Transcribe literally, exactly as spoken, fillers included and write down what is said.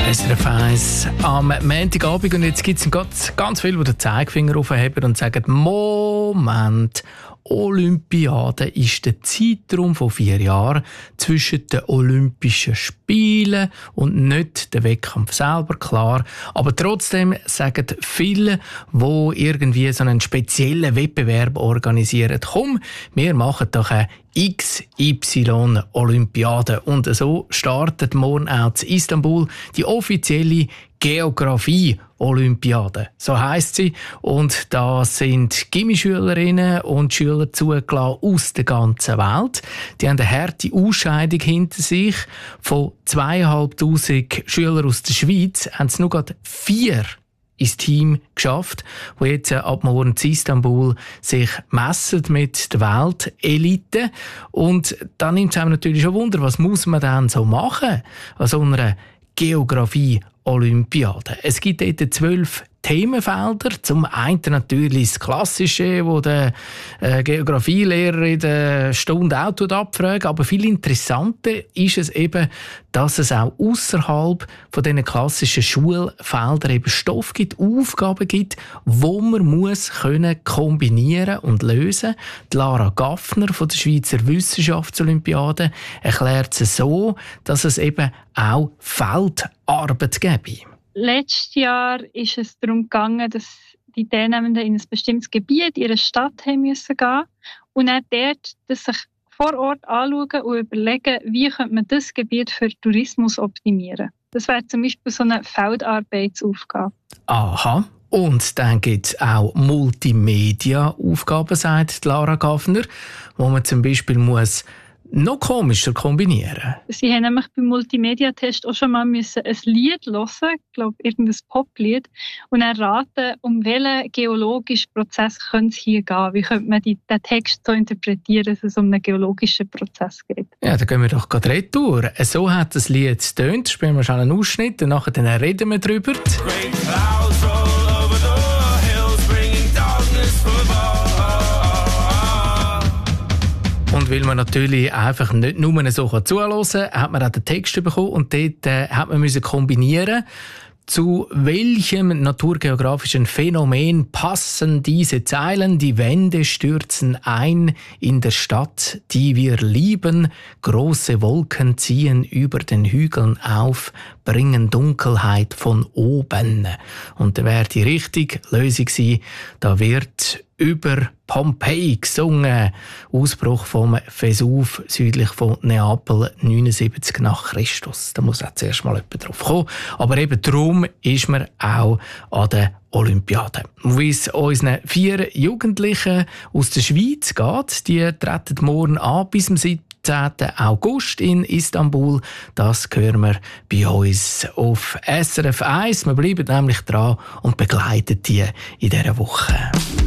S R F eins am Montagabend und jetzt gibt es ganz, ganz viele, die den Zeigefinger aufheben und sagen, Moment, Olympiade ist der Zeitraum von vier Jahren zwischen den Olympischen Spielen und nicht der Wettkampf selber, klar. Aber trotzdem sagen viele, die irgendwie so einen speziellen Wettbewerb organisieren, komm, wir machen doch eine X Y-Olympiade. Und so startet morgen auch in Istanbul die offizielle Geografie-Olympiade. So heisst sie. Und da sind Gimmischülerinnen und Schüler zugelassen aus der ganzen Welt. Die haben eine harte Ausscheidung hinter sich. Von zweieinhalbtausend Schülern aus der Schweiz haben es nur gerade vier ins Team geschafft, wo jetzt ab morgen in Istanbul sich messen mit der Weltelite. Und dann nimmt es einem natürlich schon Wunder, was muss man dann so machen an so einer Geografie-Olympiade. Es gibt dort zwölf Themenfelder. Zum einen natürlich das Klassische, wo der äh, Geografielehrer in der Stunde auch abfragt. Aber viel interessanter ist es eben, dass es auch außerhalb von diesen klassischen Schulfeldern eben Stoff gibt, Aufgaben gibt, wo man muss können kombinieren und lösen. Die Lara Gaffner von der Schweizer Wissenschaftsolympiade erklärt es so, dass es eben auch Feldarbeit gäbe. Letztes Jahr ist es darum gegangen, dass die Teilnehmenden in ein bestimmtes Gebiet, in ihre Stadt haben müssen gehen und dann dort das sich vor Ort anschauen und überlegen, wie könnte man das Gebiet für Tourismus optimieren. Das wäre zum Beispiel so eine Feldarbeitsaufgabe. Aha. Und dann gibt es auch Multimedia-Aufgaben, sagt Lara Gaffner, wo man zum Beispiel muss noch komischer kombinieren. Sie haben nämlich beim Multimedia-Test auch schon mal müssen ein Lied hören, ich glaube irgendein Poplied, und erraten, um welchen geologischen Prozess könnte es hier gehen. Wie könnte man die, den Text so interpretieren, dass es um einen geologischen Prozess geht? Ja, dann gehen wir doch gerade retour. So hat das Lied getönt. Spielen wir schon einen Ausschnitt und nachher dann reden wir drüber. Und weil man natürlich einfach nicht nur so zuhören kann, hat man auch den Text bekommen und dort äh, hat man müssen kombinieren, zu welchem naturgeografischen Phänomen passen diese Zeilen? Die Wände stürzen ein in der Stadt, die wir lieben. Große Wolken ziehen über den Hügeln auf, bringen Dunkelheit von oben. Und da wäre die richtige Lösung gewesen. Da wird über Pompeji gesungen. Ausbruch vom Vesuv südlich von Neapel neunundsiebzig nach Christus. Da muss auch zuerst mal jemand drauf kommen. Aber eben darum ist man auch an der Olympiade. Wie es unseren vier Jugendlichen aus der Schweiz geht, die treten morgen an bis zum siebzehnten August in Istanbul. Das hören wir bei uns auf S R F eins. Wir bleiben nämlich dran und begleiten die in dieser Woche.